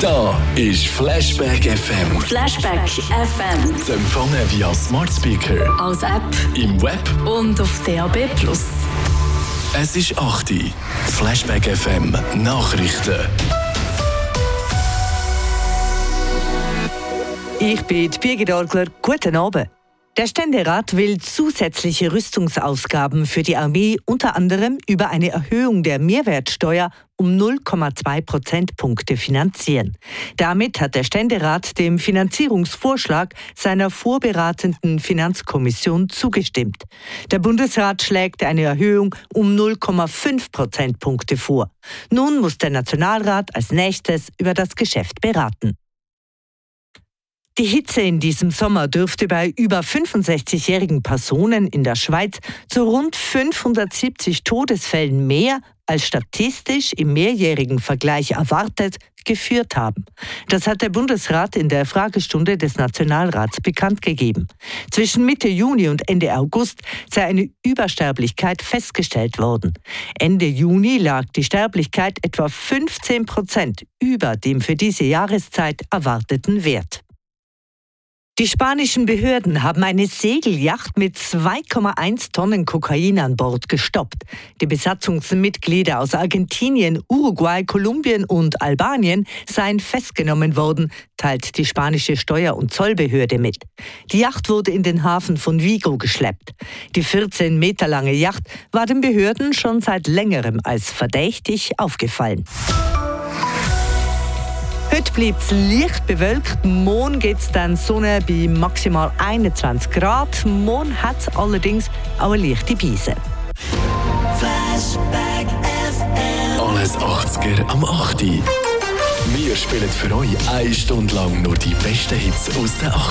Da ist Flashback FM. Flashback FM. Zu empfangen via Smart Speaker, Als App im Web. und auf DAB+. Es ist 8 Uhr. Flashback FM Nachrichten. Ich bin die Birgit Orgler. Guten Abend. Der Ständerat will zusätzliche Rüstungsausgaben für die Armee unter anderem über eine Erhöhung der Mehrwertsteuer um 0,2 Prozentpunkte finanzieren. Damit hat der Ständerat dem Finanzierungsvorschlag seiner vorberatenden Finanzkommission zugestimmt. Der Bundesrat schlägt eine Erhöhung um 0,5 Prozentpunkte vor. Nun muss der Nationalrat als nächstes über das Geschäft beraten. Die Hitze in diesem Sommer dürfte bei über 65-jährigen Personen in der Schweiz zu rund 570 Todesfällen mehr als statistisch im mehrjährigen Vergleich erwartet geführt haben. Das hat der Bundesrat in der Fragestunde des Nationalrats bekannt gegeben. Zwischen Mitte Juni und Ende August sei eine Übersterblichkeit festgestellt worden. Ende Juni lag die Sterblichkeit etwa 15% über dem für diese Jahreszeit erwarteten Wert. Die spanischen Behörden haben eine Segelyacht mit 2,1 Tonnen Kokain an Bord gestoppt. Die Besatzungsmitglieder aus Argentinien, Uruguay, Kolumbien und Albanien seien festgenommen worden, teilt die spanische Steuer- und Zollbehörde mit. Die Yacht wurde in den Hafen von Vigo geschleppt. Die 14 Meter lange Yacht war den Behörden schon seit längerem als verdächtig aufgefallen. Heute bleibt es leicht bewölkt, morgen geht es dann Sonne bei maximal 21 Grad. Morgen hat es allerdings auch eine leichte Beise. Flashback FM. Alles 80er am 8 Uhr. Wir spielen für euch 1 Stunde lang nur die besten Hits aus den 80